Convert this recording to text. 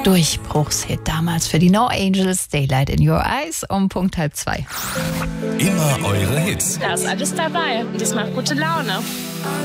Durchbruchshit damals für die No Angels, Daylight in Your Eyes um Punkt 1:30. Immer eure Hits. Da ist alles dabei und das macht gute Laune.